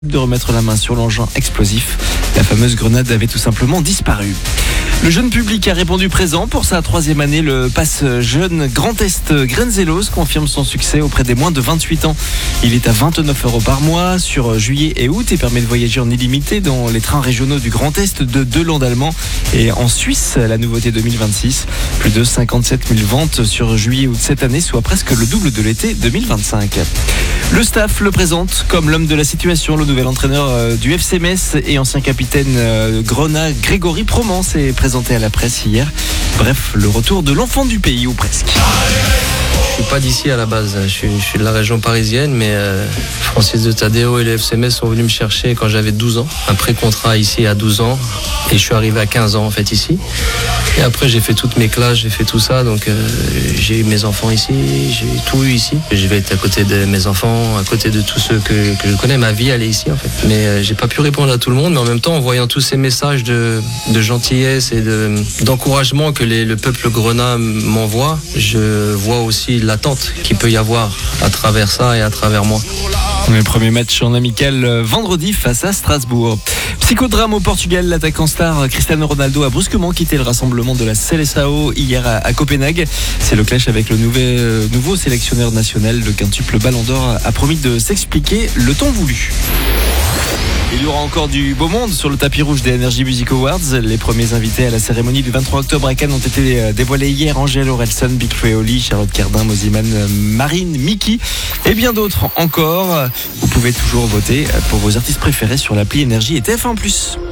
de remettre la main sur l'engin explosif. La fameuse grenade avait tout simplement disparu. Le jeune public a répondu présent pour sa 3e année. Le pass jeune Grand Est Grenzelos confirme son succès auprès des moins de 28 ans. Il est à 29 € par mois sur juillet et août et permet de voyager en illimité dans les trains régionaux du Grand Est de 2 landes allemands. Et en Suisse, la nouveauté 2026, plus de 57 000 ventes sur juillet et août cette année, soit presque le double de l'été 2025. Le staff le présente comme l'homme de la situation. Le nouvel entraîneur du FC Metz et ancien capitaine grenat Grégory Proman s'est présenté à la presse hier. Bref, le retour de l'enfant du pays ou presque. Je suis pas d'ici à la base, je suis de la région parisienne, mais Francis de Tadeo et le FC Metz sont venus me chercher quand j'avais 12 ans. Un pré-contrat ici à 12 ans et je suis arrivé à 15 ans en fait ici. Et après j'ai fait toutes mes classes, j'ai fait tout ça, donc j'ai eu mes enfants ici, j'ai tout eu ici. Je vais être à côté de mes enfants, à côté de tous ceux que je connais, ma vie elle est ici en fait. Mais j'ai pas pu répondre à tout le monde, mais en même temps en voyant tous ces messages de gentillesse et d'encouragement que le peuple grenat m'envoie, je vois aussi l'attente qu'il peut y avoir à travers ça et à travers moi. Le premier match en amical vendredi face à Strasbourg. Psychodrame au Portugal, l'attaquant star Cristiano Ronaldo a brusquement quitté le rassemblement de la Seleção hier à Copenhague. C'est le clash avec le nouveau sélectionneur national. Le quintuple Ballon d'Or a promis de s'expliquer le temps voulu. Il y aura encore du beau monde sur le tapis rouge des Energy Music Awards. Les premiers invités à la cérémonie du 23 octobre à Cannes ont été dévoilés hier. Angèle Orelsan, Big Flo et Oli, Charlotte Cardin, Mosiman, Marine, Mickey et bien d'autres encore. Vous pouvez toujours voter pour vos artistes préférés sur l'appli Énergie et TF1+.